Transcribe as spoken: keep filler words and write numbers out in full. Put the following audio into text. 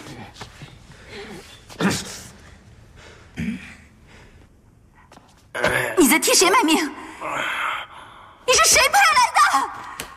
你在替谁卖命？你是谁派来的？